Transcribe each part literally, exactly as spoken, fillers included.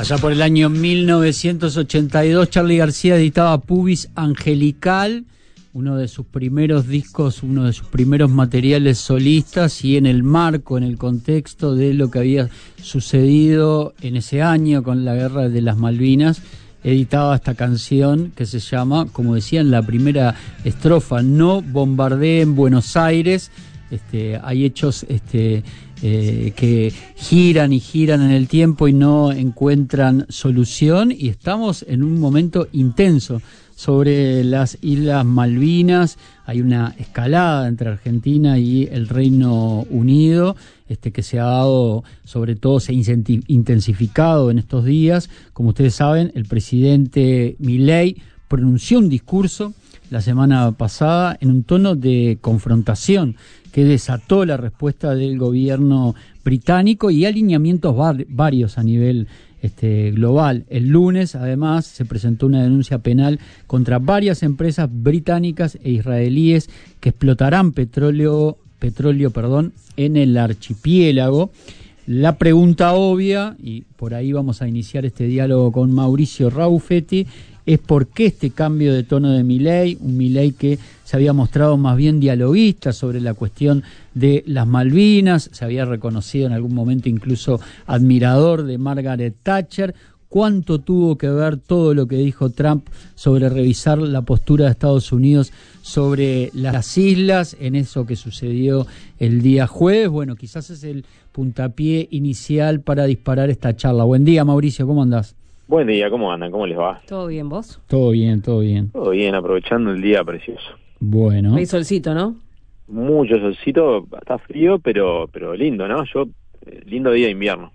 Allá por el año mil novecientos ochenta y dos, Charly García editaba Pubis Angelical, uno de sus primeros discos, uno de sus primeros materiales solistas, y en el marco, en el contexto de lo que había sucedido en ese año con la Guerra de las Malvinas, editaba esta canción que se llama, como decía en la primera estrofa, No bombardeen Buenos Aires. Este, hay hechos este, eh, que giran y giran en el tiempo y no encuentran solución, y estamos en un momento intenso sobre las Islas Malvinas. Hay una escalada entre Argentina y el Reino Unido, este, que se ha dado, sobre todo se ha intensificado en estos días. Como ustedes saben, el presidente Milei pronunció un discurso la semana pasada en un tono de confrontación que desató la respuesta del gobierno británico y alineamientos var- varios a nivel este, global. El lunes, además, se presentó una denuncia penal contra varias empresas británicas e israelíes que explotarán petróleo, petróleo, perdón, en el archipiélago. La pregunta obvia, y por ahí vamos a iniciar este diálogo con Mauricio Raufetti, es por qué este cambio de tono de Milei, un Milei que se había mostrado más bien dialoguista sobre la cuestión de las Malvinas, se había reconocido en algún momento incluso admirador de Margaret Thatcher. ¿Cuánto tuvo que ver todo lo que dijo Trump sobre revisar la postura de Estados Unidos sobre las islas en eso que sucedió el día jueves? Bueno, quizás es el puntapié inicial para disparar esta charla. Buen día, Mauricio, ¿cómo andás? Buen día, ¿cómo andan? ¿Cómo les va? ¿Todo bien, vos? Todo bien, todo bien. Todo bien, aprovechando el día precioso. Bueno. Hay solcito, ¿no? Mucho solcito, está frío, pero pero lindo, ¿no? Yo, eh, lindo día de invierno.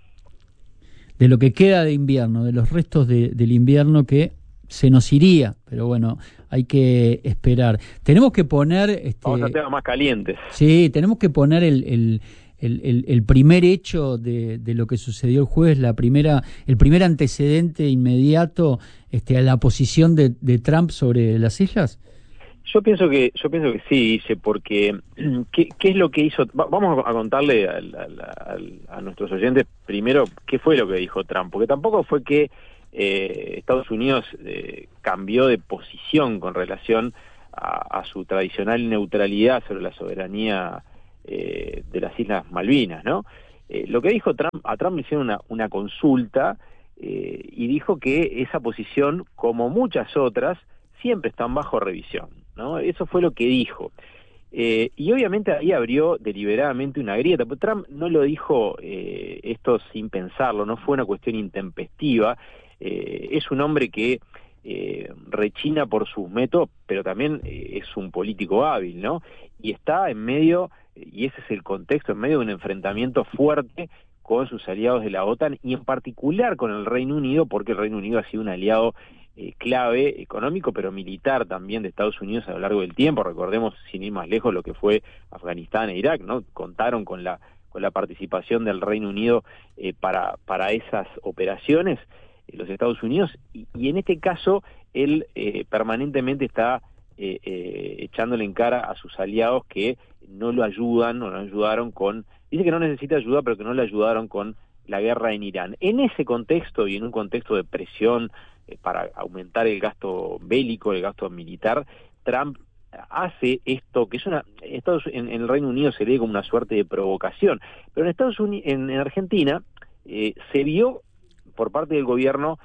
De lo que queda de invierno, de los restos de, del invierno que se nos iría, pero bueno, hay que esperar. Tenemos que poner... Este, Vamos a temas más calientes. Sí, tenemos que poner el... el El, el, el primer hecho de, de lo que sucedió el jueves, la primera, el primer antecedente inmediato este, a la posición de, de Trump sobre las islas? Yo pienso que yo pienso que sí, Ise, porque ¿qué, qué es lo que hizo? Vamos a contarle a, a, a, a nuestros oyentes primero qué fue lo que dijo Trump, porque tampoco fue que eh, Estados Unidos eh, cambió de posición con relación a, a su tradicional neutralidad sobre la soberanía Eh, de las Islas Malvinas, ¿no? Eh, lo que dijo Trump, a Trump le hicieron una, una consulta eh, y dijo que esa posición, como muchas otras, siempre están bajo revisión, ¿no? Eso fue lo que dijo. Eh, y obviamente ahí abrió deliberadamente una grieta, pero Trump no lo dijo eh, esto sin pensarlo, no fue una cuestión intempestiva. Eh, es un hombre que eh, rechina por sus métodos, pero también eh, es un político hábil, ¿no? Y está en medio, y ese es el contexto, en medio de un enfrentamiento fuerte con sus aliados de la OTAN y en particular con el Reino Unido, porque el Reino Unido ha sido un aliado eh, clave, económico, pero militar también de Estados Unidos a lo largo del tiempo. Recordemos, sin ir más lejos, lo que fue Afganistán e Irak, ¿no? Contaron con la con la participación del Reino Unido eh, para, para esas operaciones, eh, los Estados Unidos, y, y en este caso él eh, permanentemente está Eh, eh, echándole en cara a sus aliados que no lo ayudan, no lo ayudaron con, dice que no necesita ayuda, pero que no le ayudaron con la guerra en Irán. En ese contexto y en un contexto de presión eh, para aumentar el gasto bélico, el gasto militar, Trump hace esto, que es una, Estados, en, en el Reino Unido se lee como una suerte de provocación, pero en Estados Unidos, en, en Argentina, eh, se vio por parte del gobierno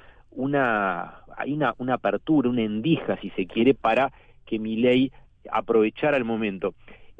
una, hay una, una apertura, una endija, si se quiere, para que Milei aprovechara el momento.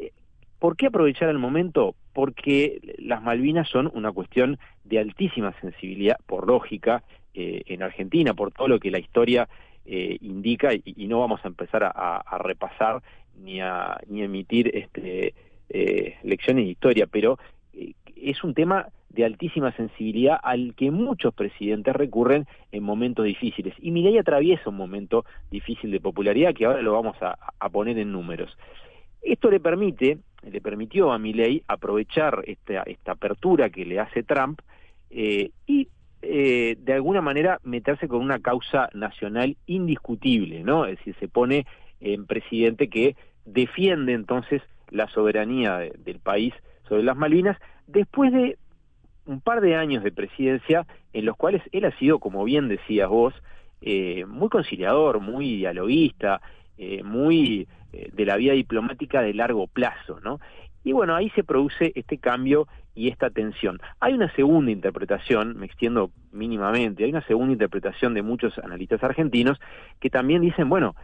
¿Por qué aprovechar el momento? Porque las Malvinas son una cuestión de altísima sensibilidad, por lógica, eh, en Argentina, por todo lo que la historia eh, indica, y, y no vamos a empezar a, a repasar ni a ni a emitir este, eh, lecciones de historia, pero eh, es un tema de altísima sensibilidad al que muchos presidentes recurren en momentos difíciles. Y Milei atraviesa un momento difícil de popularidad que ahora lo vamos a, a poner en números. Esto le permite, le permitió a Milei aprovechar esta, esta apertura que le hace Trump eh, y eh, de alguna manera meterse con una causa nacional indiscutible, ¿no? Es decir, se pone en presidente que defiende entonces la soberanía de, del país sobre las Malvinas, después de un par de años de presidencia en los cuales él ha sido, como bien decías vos, eh, muy conciliador, muy dialoguista, eh, muy eh, de la vía diplomática de largo plazo, ¿no? Y bueno, ahí se produce este cambio y esta tensión. Hay una segunda interpretación, me extiendo mínimamente, hay una segunda interpretación de muchos analistas argentinos que también dicen, bueno,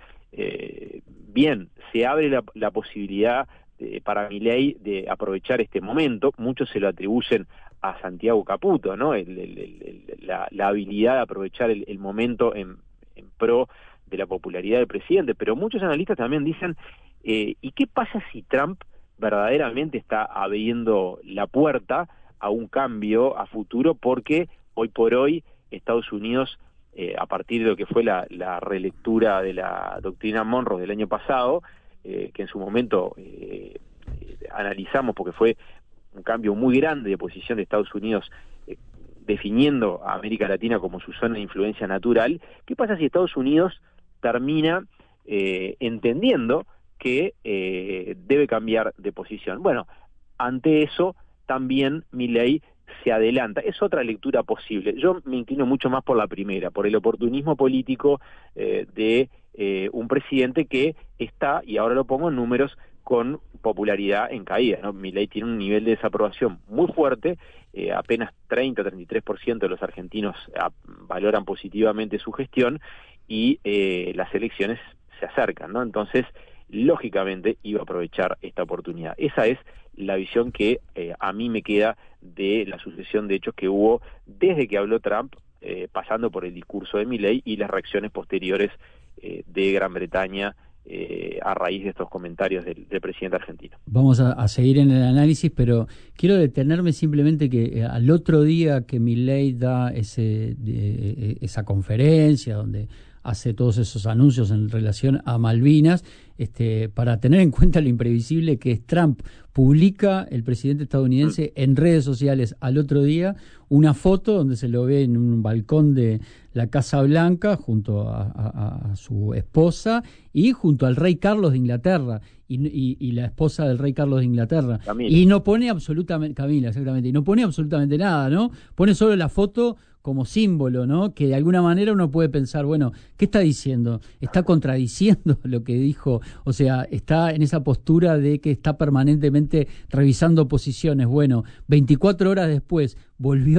eh, bien, se abre la, la posibilidad de, para Milei de aprovechar este momento, muchos se lo atribuyen a Santiago Caputo, ¿no? El, el, el, la, la habilidad de aprovechar el, el momento en, en pro de la popularidad del presidente, pero muchos analistas también dicen, eh, ¿y qué pasa si Trump verdaderamente está abriendo la puerta a un cambio a futuro? Porque hoy por hoy Estados Unidos, eh, a partir de lo que fue la, la relectura de la doctrina Monroe del año pasado, eh, que en su momento eh, eh, analizamos porque fue un cambio muy grande de posición de Estados Unidos, eh, definiendo a América Latina como su zona de influencia natural. ¿Qué pasa si Estados Unidos termina eh, entendiendo que eh, debe cambiar de posición? Bueno, ante eso también Milei se adelanta. Es otra lectura posible. Yo me inclino mucho más por la primera, por el oportunismo político eh, de eh, un presidente que está, y ahora lo pongo en números, con popularidad en caída, ¿no? Milei tiene un nivel de desaprobación muy fuerte, eh, apenas treinta a treinta y tres por ciento de los argentinos a, valoran positivamente su gestión, y eh, las elecciones se acercan, ¿no? Entonces, lógicamente iba a aprovechar esta oportunidad. Esa es la visión que eh, a mí me queda de la sucesión de hechos que hubo desde que habló Trump, eh, pasando por el discurso de Milei y las reacciones posteriores eh, de Gran Bretaña eh, a raíz de estos comentarios del, del presidente argentino. Vamos a, a seguir en el análisis, pero quiero detenerme simplemente que eh, al otro día que Milei da ese, de, esa conferencia donde hace todos esos anuncios en relación a Malvinas, este, para tener en cuenta lo imprevisible que es Trump, publica el presidente estadounidense en redes sociales al otro día una foto donde se lo ve en un balcón de la Casa Blanca junto a, a, a su esposa y junto al rey Carlos de Inglaterra y, y, y la esposa del rey Carlos de Inglaterra. Camila. Y no pone absolutamente, Camila, exactamente, y no pone absolutamente nada, ¿no? Pone solo la foto como símbolo, ¿no? Que de alguna manera uno puede pensar, bueno, ¿qué está diciendo? ¿Está contradiciendo lo que dijo? O sea, está en esa postura de que está permanentemente revisando posiciones. Bueno, veinticuatro horas después volvió